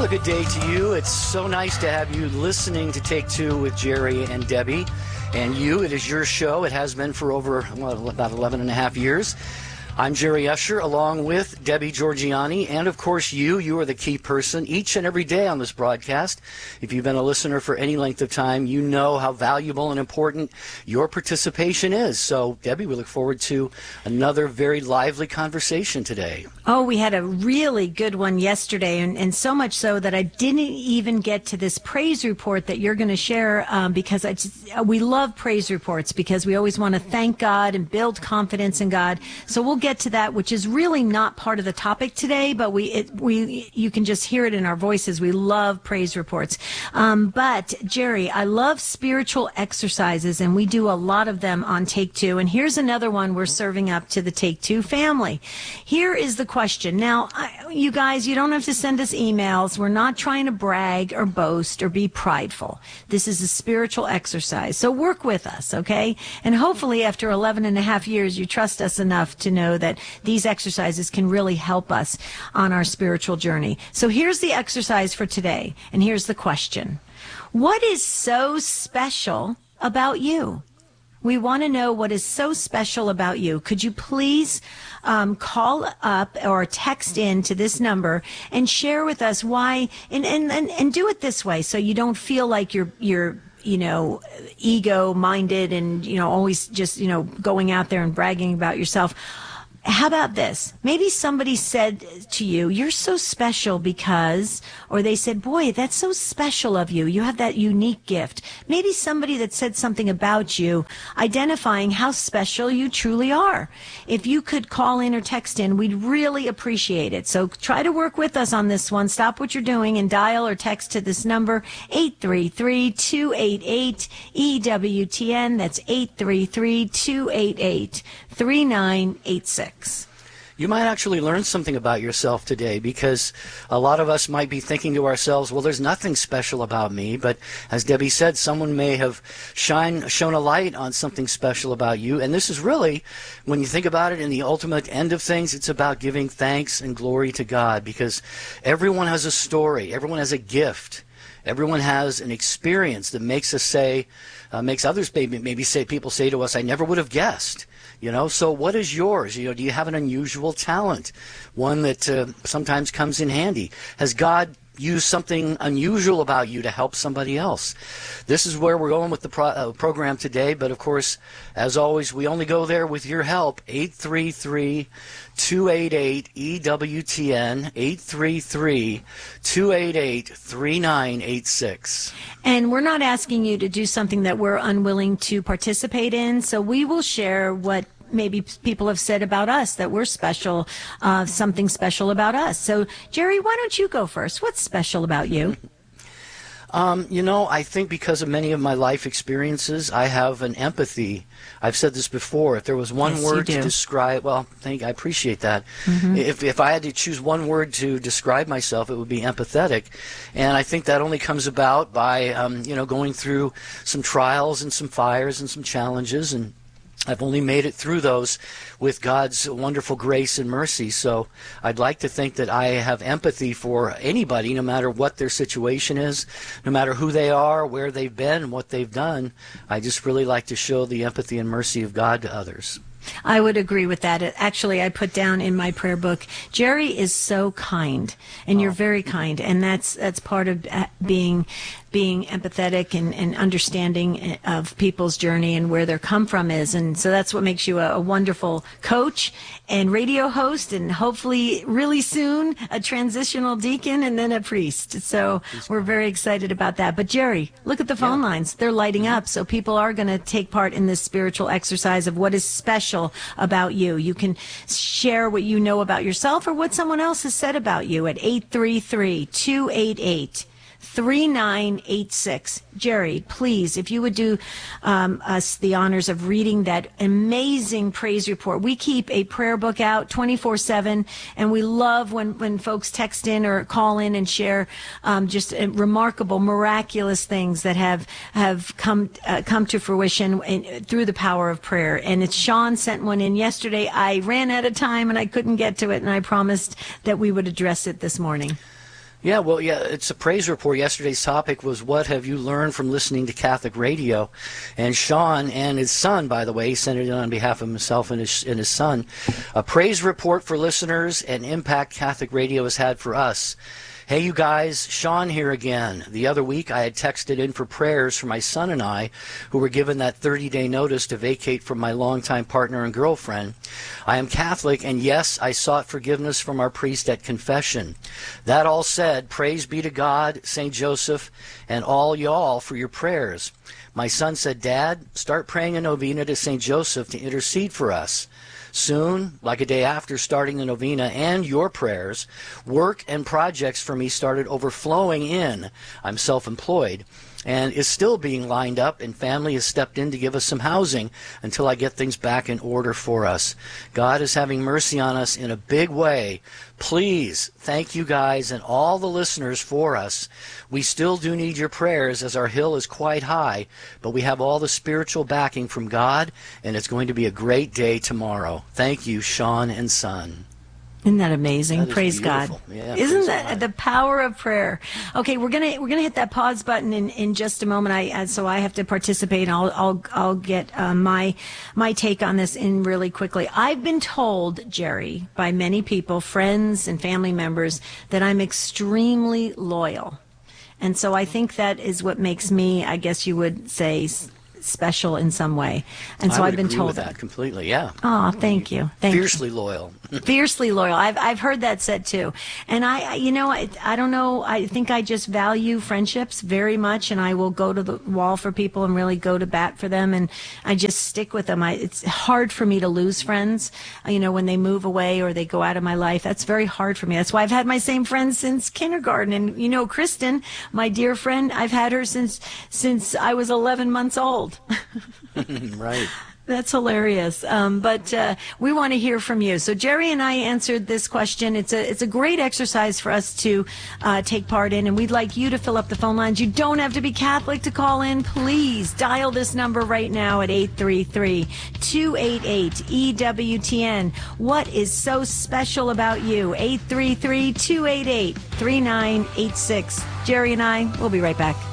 Well, a good day to you. It's so nice to have you listening to Take Two with Jerry and Debbie. And it is your show. It has been for over, about 11 and a half years. I'm Jerry Usher, along with Debbie Georgiani, and of course you. You are the key person each and every day on this broadcast. If you've been a listener for any length of time, you know how valuable and important your participation is. So, Debbie, we look forward to another very lively conversation today. Oh, we had a really good one yesterday, and so much so that I didn't even get to this praise report that you're going to share because we love praise reports because we always want to thank God and build confidence in God. So we'll get to that, which is really not part of the topic today, but you can just hear it in our voices. We love praise reports. But Jerry, I love spiritual exercises, and we do a lot of them on Take Two. And here's another one we're serving up to the Take Two family. Here is the question. Now, you guys, you don't have to send us emails. We're not trying to brag or boast or be prideful. This is a spiritual exercise. So work with us, okay? And hopefully after 11 and a half years, you trust us enough to know that these exercises can really help us on our spiritual journey. So here's the exercise for today, and here's the question. What is so special about you? We want to know what is so special about you. Could you please call up or text in to this number and share with us why, and do it this way so you don't feel like you're ego-minded and, always just, going out there and bragging about yourself. How about this? Maybe somebody said to you, you're so special because, or they said, boy, that's so special of you. You have that unique gift. Maybe somebody that said something about you, identifying how special you truly are. If you could call in or text in, we'd really appreciate it. So try to work with us on this one. Stop what you're doing and dial or text to this number, 833-288-EWTN. That's 833-288-3986. You might actually learn something about yourself today, because a lot of us might be thinking to ourselves, well, there's nothing special about me. But as Debbie said, someone may have shown a light on something special about you. And this is really, when you think about it, in the ultimate end of things, it's about giving thanks and glory to God, because everyone has a story. Everyone has a gift. Everyone has an experience that makes us say, makes others maybe say, people say to us, I never would have guessed. So what is yours? Do you have an unusual talent, one that sometimes comes in handy? Has God used something unusual about you to help somebody else? This is where we're going with the program today. But of course, as always, we only go there with your help. 833-288-EWTN, 833-288-3986. And we're not asking you to do something that we're unwilling to participate in. So we will share what maybe people have said about us, that we're special, something special about us. So, Jerry, why don't you go first? What's special about you? I think because of many of my life experiences, I have an empathy. I've said this before. If there was one word to describe, I appreciate that. Mm-hmm. If I had to choose one word to describe myself, it would be empathetic. And I think that only comes about by, going through some trials and some fires and some challenges, and I've only made it through those with God's wonderful grace and mercy. So I'd like to think that I have empathy for anybody, no matter what their situation is, no matter who they are, where they've been, and what they've done. I just really like to show the empathy and mercy of God to others. I would agree with that. Actually, I put down in my prayer book, Jerry is so kind, and you're very kind, and that's part of being empathetic and understanding of people's journey and where their come from is. And so that's what makes you a wonderful coach and radio host, and hopefully really soon a transitional deacon and then a priest. So we're very excited about that. But Jerry, look at the phone lines. They're lighting up. So people are going to take part in this spiritual exercise of what is special about you. You can share what you know about yourself or what someone else has said about you at 833-288-3986. Jerry, please, if you would do us the honors of reading that amazing praise report. We keep a prayer book out 24/7, and we love when folks text in or call in and share just remarkable, miraculous things that have come to fruition through the power of prayer. And Sean sent one in yesterday. I ran out of time and I couldn't get to it, and I promised that we would address it this morning. Yeah, well, it's a praise report. Yesterday's topic was, what have you learned from listening to Catholic radio? And Sean and his son, by the way, he sent it in on behalf of himself and his son. A praise report for listeners and impact Catholic radio has had for us. Hey, you guys, Sean here again. The other week I had texted in for prayers for my son and I, who were given that 30-day notice to vacate from my longtime partner and girlfriend. I am Catholic, and yes, I sought forgiveness from our priest at confession. That all said, praise be to God, St. Joseph, and all y'all for your prayers. My son said, Dad, start praying a novena to St. Joseph to intercede for us. Soon, like a day after starting the novena and your prayers, work and projects for me started overflowing in. I'm self-employed and is still being lined up, and family has stepped in to give us some housing until I get things back in order for us. God is having mercy on us in a big way. Please thank you guys and all the listeners for us. We still do need your prayers, as our hill is quite high, but we have all the spiritual backing from God, and it's going to be a great day tomorrow. Thank you, Sean and son. Isn't that amazing? That is Praise beautiful. God. Yeah, Isn't praise that God. the power of prayer? Okay, we're gonna hit that pause button in just a moment. So I have to participate. And I'll get my take on this in really quickly. I've been told, Jerry, by many people, friends and family members, that I'm extremely loyal, and so I think that is what makes me, I guess you would say, special in some way. And so I've been told with that completely. Yeah. Oh, thank you. Thank you. Fiercely loyal. Fiercely loyal. I've heard that said too. And I don't know. I think I just value friendships very much, and I will go to the wall for people and really go to bat for them. And I just stick with them. It's hard for me to lose friends, when they move away or they go out of my life. That's very hard for me. That's why I've had my same friends since kindergarten. And, Kristen, my dear friend, I've had her since I was 11 months old. Right. That's hilarious. But we want to hear from you. So Jerry and I answered this question. It's a great exercise for us to take part in, and we'd like you to fill up the phone lines. You don't have to be Catholic to call in. Please dial this number right now at 833-288-EWTN. What is so special about you? 833-288-3986. Jerry and I, we'll be right back.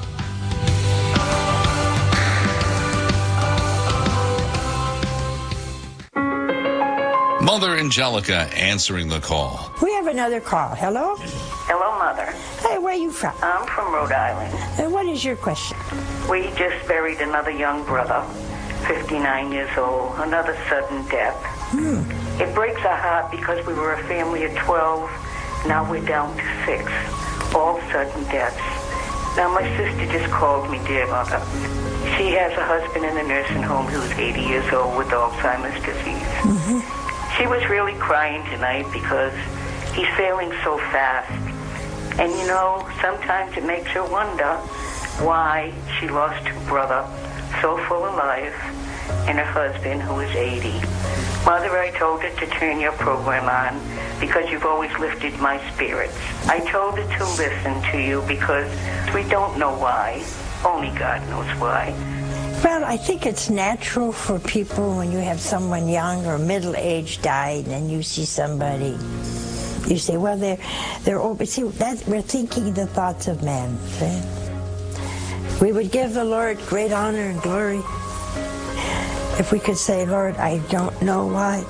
Mother Angelica answering the call. We have another call. Hello? Hello, Mother. Hey, where are you from? I'm from Rhode Island. And what is your question? We just buried another young brother, 59 years old, another sudden death. It breaks our heart because we were a family of 12. Now we're down to 6. All sudden deaths. Now my sister just called me, dear Mother. She has a husband in a nursing home who's 80 years old with Alzheimer's disease. She was really crying tonight because he's failing so fast. And sometimes it makes her wonder why she lost her brother, so full of life, and her husband who is 80. Mother, I told her to turn your program on because you've always lifted my spirits. I told her to listen to you because we don't know why. Only God knows why. Well, I think it's natural for people when you have someone young or middle-aged died and you see somebody, you say, well, they're over. See, we're thinking the thoughts of man. Right? We would give the Lord great honor and glory if we could say, Lord, I don't know why.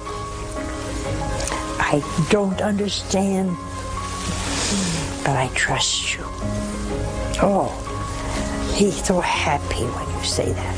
I don't understand, but I trust you. Oh, he's so happy when you say that.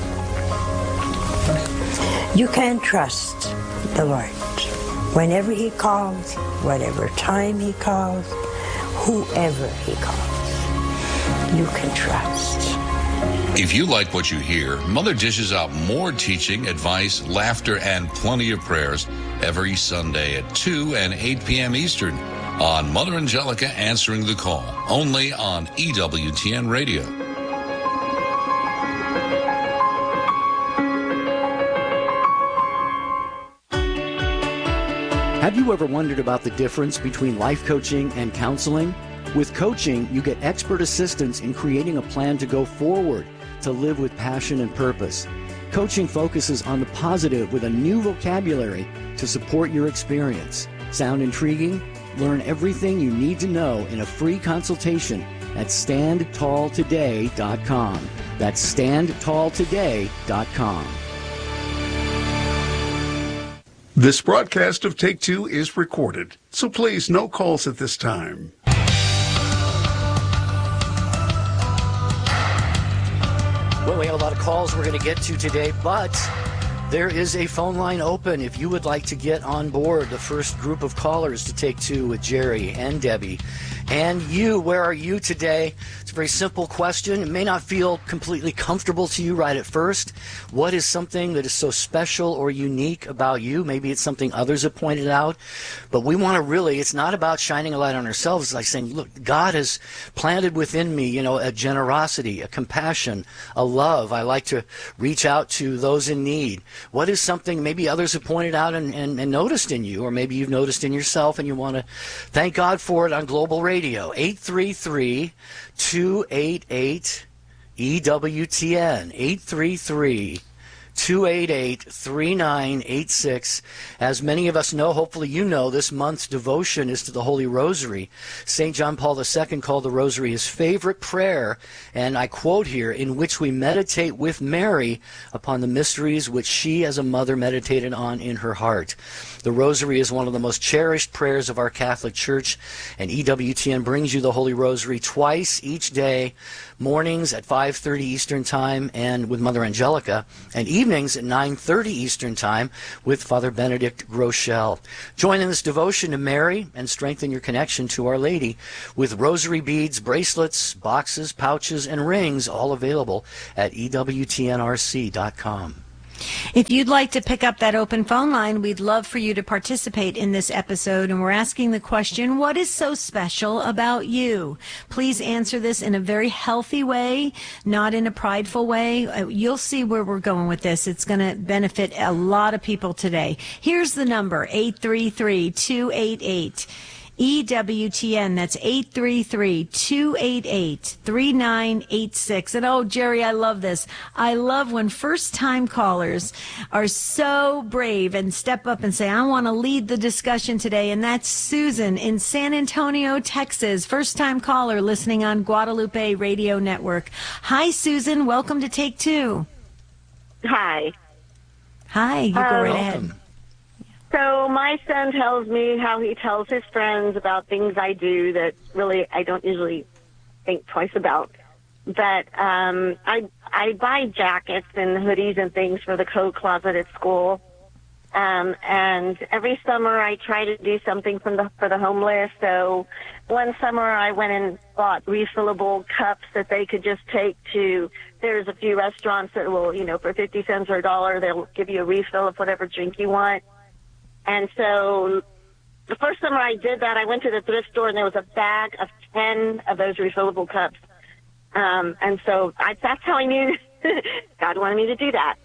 You can trust the Lord. Whenever he calls, whatever time he calls, whoever he calls, you can trust. If you like what you hear, Mother dishes out more teaching, advice, laughter, and plenty of prayers every Sunday at 2 and 8 p.m. Eastern on Mother Angelica Answering the Call, only on EWTN Radio. Have you ever wondered about the difference between life coaching and counseling? With coaching, you get expert assistance in creating a plan to go forward, to live with passion and purpose. Coaching focuses on the positive with a new vocabulary to support your experience. Sound intriguing? Learn everything you need to know in a free consultation at standtalltoday.com. That's standtalltoday.com. This broadcast of Take Two is recorded, so please, no calls at this time. Well, we have a lot of calls we're going to get to today, but there is a phone line open if you would like to get on board the first group of callers to Take Two with Jerry and Debbie. And you, where are you today? It's a very simple question. It may not feel completely comfortable to you right at first. What is something that is so special or unique about you? Maybe it's something others have pointed out. But we want to really, it's not about shining a light on ourselves. It's like saying, look, God has planted within me, a generosity, a compassion, a love. I like to reach out to those in need. What is something maybe others have pointed out and noticed in you, or maybe you've noticed in yourself and you want to thank God for it on Global Radio? 833-288-EWTN. 833-288-3986. As many of us know, hopefully you know, this month's devotion is to the Holy Rosary. St. John Paul II called the Rosary his favorite prayer, and I quote here, in which we meditate with Mary upon the mysteries which she as a mother meditated on in her heart. The Rosary is one of the most cherished prayers of our Catholic Church, and EWTN brings you the Holy Rosary twice each day, mornings at 5:30 Eastern Time and with Mother Angelica, and evenings at 9:30 Eastern Time with Father Benedict Groeschel. Join in this devotion to Mary and strengthen your connection to Our Lady with rosary beads, bracelets, boxes, pouches, and rings, all available at EWTNRC.com. If you'd like to pick up that open phone line, we'd love for you to participate in this episode. And we're asking the question, what is so special about you? Please answer this in a very healthy way, not in a prideful way. You'll see where we're going with this. It's going to benefit a lot of people today. Here's the number, 833-288. EWTN, that's 833-288-3986. And oh, Jerry, I love this. I love when first-time callers are so brave and step up and say, I want to lead the discussion today. And that's Susan in San Antonio, Texas, first-time caller listening on Guadalupe Radio Network. Hi, Susan. Welcome to Take Two. Hi. Hi. You go right ahead. So my son tells me how he tells his friends about things I do that really I don't usually think twice about. But I buy jackets and hoodies and things for the code closet at school. And every summer I try to do something for the homeless. So one summer I went and bought refillable cups that they could just take to, there's a few restaurants that will, for 50 cents or $1, they'll give you a refill of whatever drink you want. And so the first summer I did that, I went to the thrift store and there was a bag of 10 of those refillable cups. And so that's how I knew God wanted me to do that.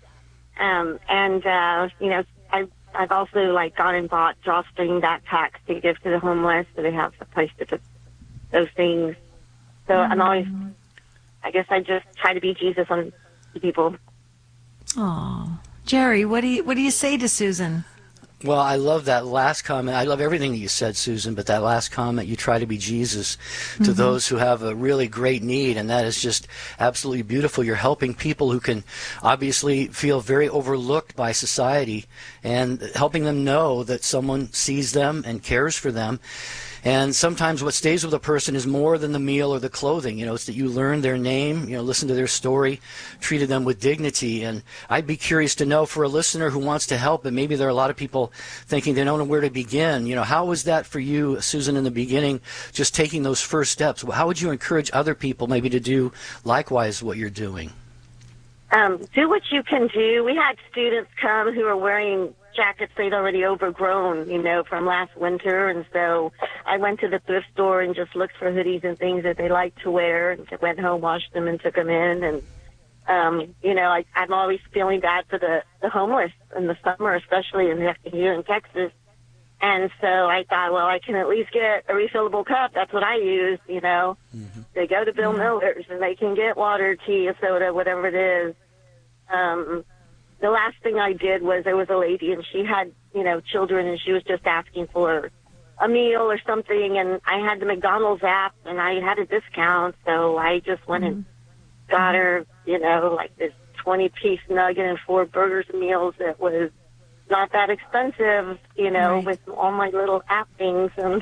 I've also gone and bought drawstring backpacks to give to the homeless so they have a place to put those things. So I'm always, I guess I just try to be Jesus on the people. Oh, Jerry, what do you say to Susan? Well, I love that last comment. I love everything that you said, Susan, but that last comment, you try to be Jesus to those who have a really great need, and that is just absolutely beautiful. You're helping people who can obviously feel very overlooked by society and helping them know that someone sees them and cares for them. And sometimes what stays with a person is more than the meal or the clothing. It's that you learn their name, listen to their story, treated them with dignity. And I'd be curious to know, for a listener who wants to help, and maybe there are a lot of people thinking they don't know where to begin, how was that for you, Susan, in the beginning, just taking those first steps? How would you encourage other people maybe to do likewise what you're doing? Do what you can do. We had students come who are wearing jackets they'd already overgrown, from last winter. And so I went to the thrift store and just looked for hoodies and things that they liked to wear, and went home, washed them, and took them in. And, I'm always feeling bad for the homeless in the summer, especially here in Texas. And so I thought, well, I can at least get a refillable cup. That's what I use, They go to Bill Miller's and they can get water, tea, a soda, whatever it is. The last thing I did was there was a lady and she had, children, and she was just asking for a meal or something, and I had the McDonald's app, and I had a discount, so I just went and got her, like this 20-piece nugget and 4 burgers meals that was not that expensive, with all my little app things, and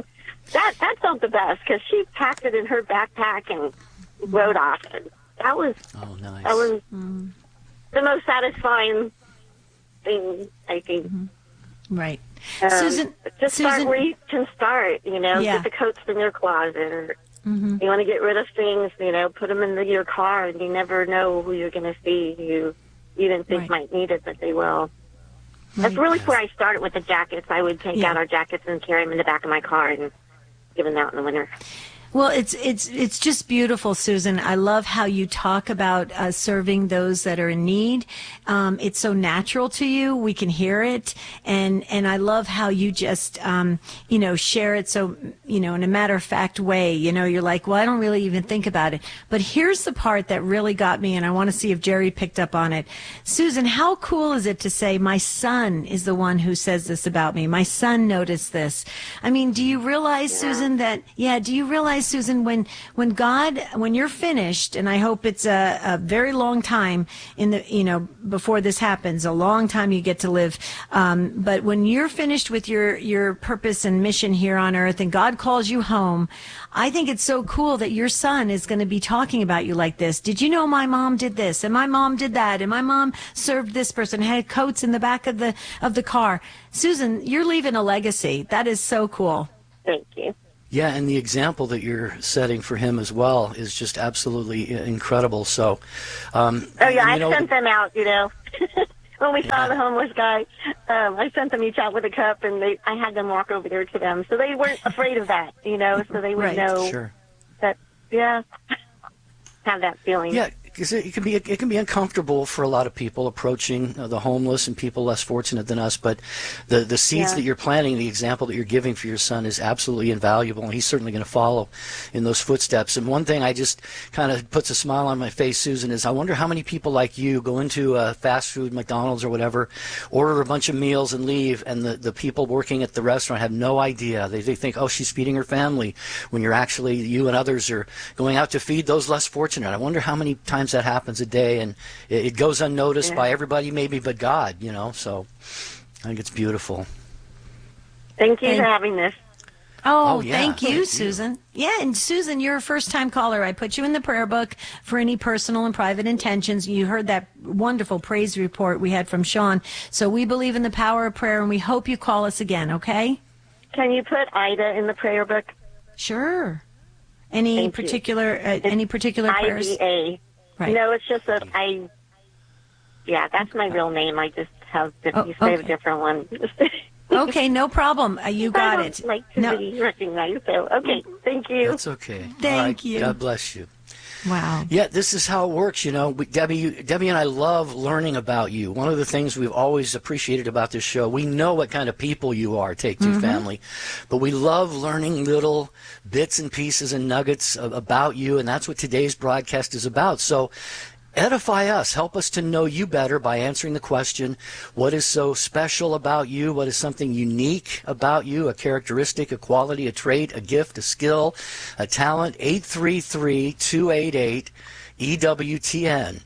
that felt the best because she packed it in her backpack and rode off. And that was nice. That was the most satisfying thing, I think. Right. Susan, start where you can start. Get the coats in your closet, or you want to get rid of things. Put them in your car, and you never know who you're going to see. You didn't think might need it, but they will. That's really where I started with the jackets. I would take out our jackets and carry them in the back of my car and give them out in the winter. Well, it's just beautiful, Susan. I love how you talk about serving those that are in need. It's so natural to you. We can hear it. And I love how you just, share it so, in a matter-of-fact way. You're like, well, I don't really even think about it. But here's the part that really got me, and I want to see if Jerry picked up on it. Susan, how cool is it to say, my son is the one who says this about me? My son noticed this. I mean, do you realize, Susan, Susan, when you're finished, and I hope it's a very long time before this happens, a long time you get to live. But when you're finished with your purpose and mission here on earth and God calls you home, I think it's so cool that your son is going to be talking about you like this. Did you know my mom did this? And my mom did that. And my mom served this person, had coats in the back of the car. Susan, you're leaving a legacy. That is so cool. Thank you. Yeah, and the example that you're setting for him as well is just absolutely incredible. So, I sent them out. When we saw the homeless guy, I sent them each out with a cup, and I had them walk over there to them, so they weren't afraid of that. So they would know that. Yeah, have that feeling. Yeah. Because it can be uncomfortable for a lot of people approaching the homeless and people less fortunate than us. But the seeds that you're planting, the example that you're giving for your son is absolutely invaluable, and he's certainly going to follow in those footsteps. And one thing I just kind of puts a smile on my face, Susan, is I wonder how many people like you go into a fast food, McDonald's or whatever, order a bunch of meals and leave, and the people working at the restaurant have no idea. They think, oh, she's feeding her family, when you're actually, you and others are going out to feed those less fortunate. I wonder how many times that happens a day, and it goes unnoticed by everybody, maybe but God, so I think it's beautiful. Thank you for having this. Thank you, Susan. Yeah, and Susan, you're a first-time caller. I put you in the prayer book for any personal and private intentions. You heard that wonderful praise report we had from Sean. So we believe in the power of prayer, and we hope you call us again, okay? Can you put Ida in the prayer book? Sure. Any particular prayers? IDA. Right. No, it's just that that's my real name. I just have you say a different one. Okay, no problem. You got it. Like to be recognized. So, okay, thank you. That's okay. Thank you. God bless you. Wow. Yeah, this is how it works, Debbie and I love learning about you. One of the things we've always appreciated about this show, we know what kind of people you are, Take Two family, but we love learning little bits and pieces and nuggets about you, and that's what today's broadcast is about. So edify us. Help us to know you better by answering the question, what is so special about you? What is something unique about you? A characteristic, a quality, a trait, a gift, a skill, a talent? 833-288 EWTN,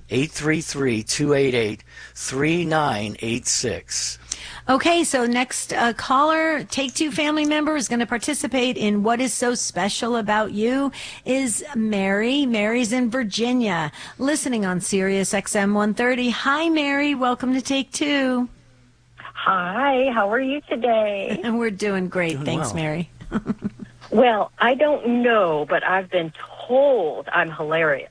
833-288-3986. Okay, so next caller, Take Two family member, is going to participate in What is So Special About You is Mary. Mary's in Virginia, listening on Sirius XM 130. Hi, Mary. Welcome to Take Two. Hi, how are you today? And we're doing great. Thanks, well. Mary. Well, I don't know, but I've been told I'm hilarious.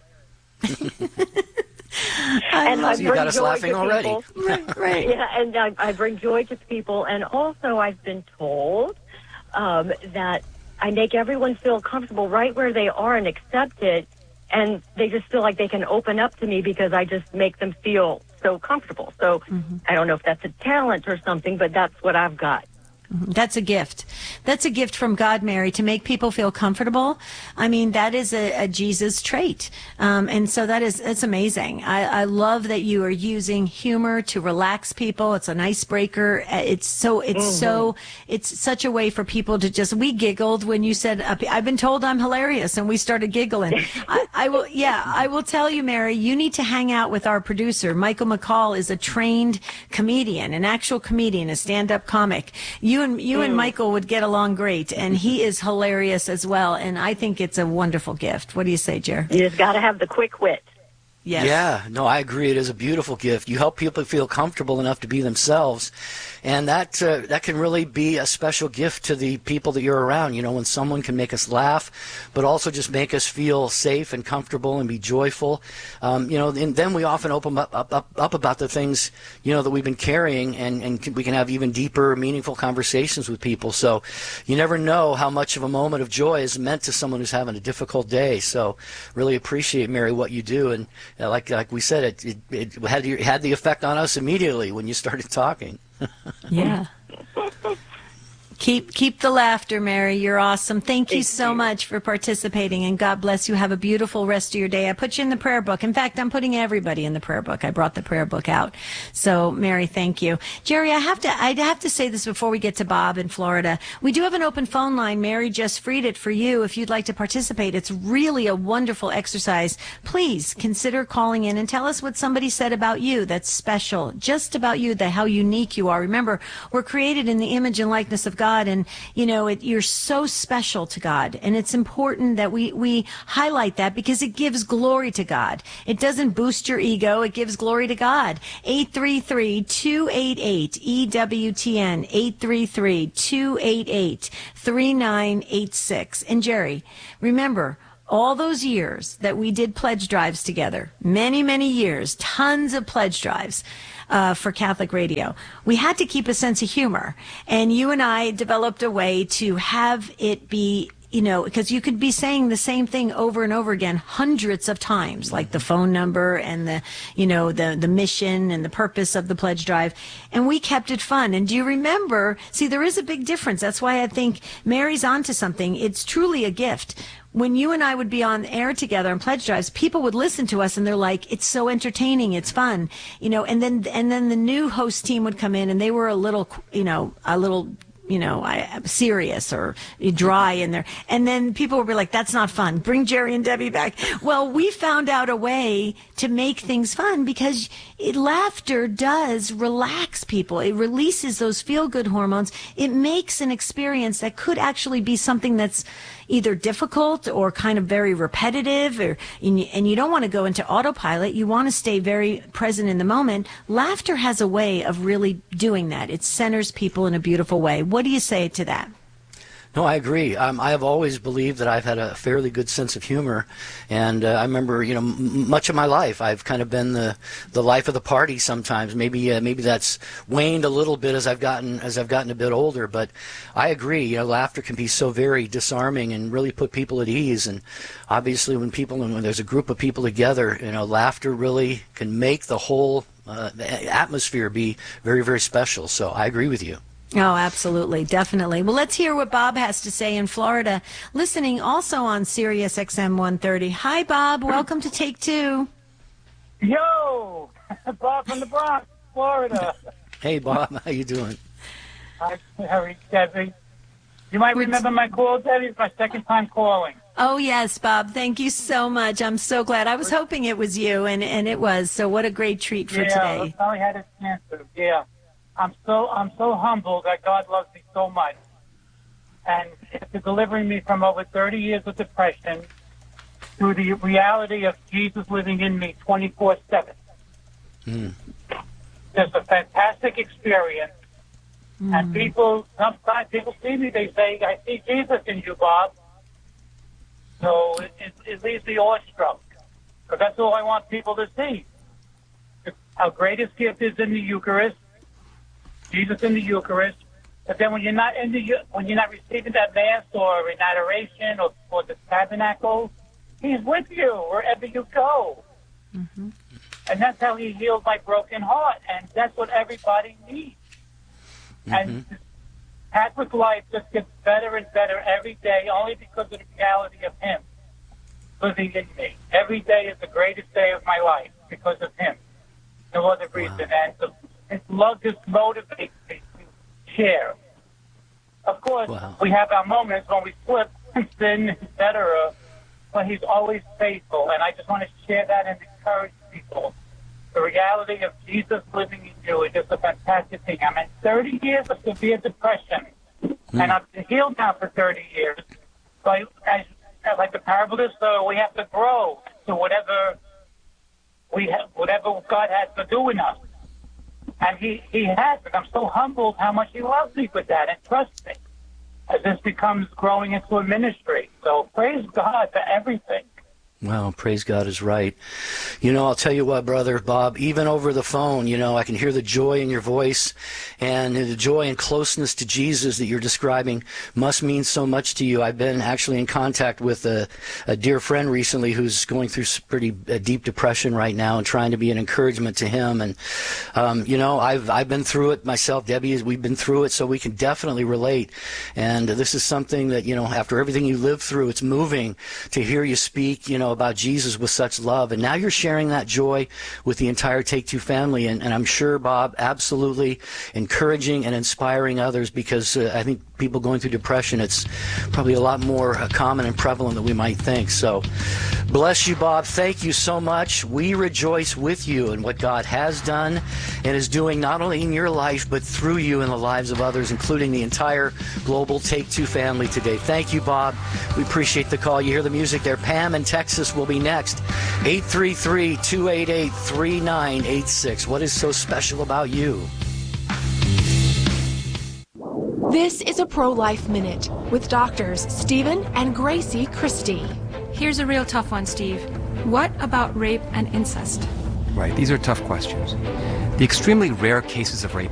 And you got us laughing already. Right. Yeah, and I bring joy to people. And also I've been told that I make everyone feel comfortable right where they are and accepted. And they just feel like they can open up to me because I just make them feel so comfortable. So I don't know if that's a talent or something, but that's what I've got. That's a gift. That's a gift from God, Mary, to make people feel comfortable. I mean, that is a Jesus trait. And so it's amazing. I love that you are using humor to relax people. It's an icebreaker. It's such a way for people to we giggled when you said, I've been told I'm hilarious, and we started giggling. I will tell you, Mary, you need to hang out with our producer. Michael McCall is a trained comedian, an actual comedian, a stand-up comic. You and Michael would get along great, and he is hilarious as well, and I think it's a wonderful gift. What do you say, Jer? You just got to have the quick wit. Yes. Yeah, no, I agree. It is a beautiful gift. You help people feel comfortable enough to be themselves, and that can really be a special gift to the people that you're around. You know, when someone can make us laugh, but also just make us feel safe and comfortable and be joyful. And then we often open up about the things, that we've been carrying, and we can have even deeper, meaningful conversations with people. So you never know how much of a moment of joy is meant to someone who's having a difficult day. So really appreciate, Mary, what you do. And like we said, it had the effect on us immediately when you started talking. Yeah. Keep the laughter, Mary. You're awesome. Thank you so much for participating, and God bless you. Have a beautiful rest of your day. I put you in the prayer book. In fact, I'm putting everybody in the prayer book. I brought the prayer book out. So, Mary, thank you. Jerry, I'd have to say this before we get to Bob in Florida. We do have an open phone line. Mary just freed it for you if you'd like to participate. It's really a wonderful exercise. Please consider calling in and tell us what somebody said about you that's special, just about you, how unique you are. Remember, we're created in the image and likeness of God. And, you're so special to God. And it's important that we highlight that because it gives glory to God. It doesn't boost your ego. It gives glory to God. 833-288-EWTN, 833-288-3986. And Jerry, remember, all those years that we did pledge drives together, many, many years, tons of pledge drives for Catholic Radio, we had to keep a sense of humor. And you and I developed a way to have it be, because you could be saying the same thing over and over again hundreds of times, like the phone number and the mission and the purpose of the pledge drive. And we kept it fun. And do you remember, there is a big difference. That's why I think Mary's onto something. It's truly a gift. When you and I would be on air together on pledge drives, people would listen to us and they're like, it's so entertaining, it's fun, and then the new host team would come in and they were a little serious or dry in there. And then people would be like, that's not fun. Bring Jerry and Debbie back. Well, we found out a way to make things fun because laughter does relax people. It releases those feel-good hormones. It makes an experience that could actually be something that's either difficult or kind of very repetitive, and you don't want to go into autopilot. You want to stay very present in the moment. Laughter has a way of really doing that. It centers people in a beautiful way. What do you say to that? No, I agree. I have always believed that I've had a fairly good sense of humor, and I remember, much of my life I've kind of been the life of the party. Sometimes, maybe that's waned a little bit as I've gotten a bit older. But I agree. Laughter can be so very disarming and really put people at ease. And obviously, when there's a group of people together, laughter really can make the whole atmosphere be very, very special. So I agree with you. Oh, absolutely. Definitely. Well, let's hear what Bob has to say in Florida, listening also on Sirius XM 130. Hi, Bob. Welcome to Take Two. Yo, Bob from the Bronx, Florida. Hey, Bob. How you doing? Hi, Harry, Debbie. You might remember my call, Debbie. It's my second time calling. Oh, yes, Bob. Thank you so much. I'm so glad. I was hoping it was you, and it was. So what a great treat for today. Yeah, I finally had a chance to. Yeah. I'm so humbled that God loves me so much, and after delivering me from over 30 years of depression to the reality of Jesus living in me 24/7. It's a fantastic experience, and sometimes people see me, they say, "I see Jesus in you, Bob." So it leaves me awestruck, because that's all I want people to see. Our greatest gift is in the Eucharist. Jesus in the Eucharist, but then when you're not receiving that Mass or in adoration or the tabernacle, He's with you wherever you go. Mm-hmm. And that's how He healed my broken heart, and that's what everybody needs. Mm-hmm. And Catholic life just gets better and better every day, only because of the reality of Him living in me. Every day is the greatest day of my life because of Him. No other reason. And His love just motivates me to share. Of course, we have our moments when we slip and sin, etc., but He's always faithful. And I just want to share that and encourage people. The reality of Jesus living in you is just a fantastic thing. I'm in 30 years of severe depression, and I've been healed now for 30 years. But as like the parable of the sower, we have to grow to whatever God has to do in us. And He has, and I'm so humbled how much He loves me for that and trusts me as this becomes growing into a ministry. So praise God for everything. Well, praise God is right. I'll tell you what, Brother Bob, even over the phone, I can hear the joy in your voice, and the joy and closeness to Jesus that you're describing must mean so much to you. I've been actually in contact with a dear friend recently who's going through pretty deep depression right now and trying to be an encouragement to him. And, I've been through it myself. Debbie, we've been through it, so we can definitely relate. And this is something that, after everything you lived through, it's moving to hear you speak, about Jesus with such love. And now you're sharing that joy with the entire Take Two family. And I'm sure, Bob, absolutely encouraging and inspiring others, because I think people going through depression, it's probably a lot more common and prevalent than we might think. So bless you, Bob. Thank you so much. We rejoice with you in what God has done and is doing not only in your life, but through you in the lives of others, including the entire global Take Two family today. Thank you, Bob. We appreciate the call. You hear the music there. Pam in Texas will be next. 833-288-3986. What is so special about you? This is a Pro-Life Minute with doctors Stephen and Gracie Christie. Here's a real tough one, Steve. What about rape and incest? Right, these are tough questions. The extremely rare cases of rape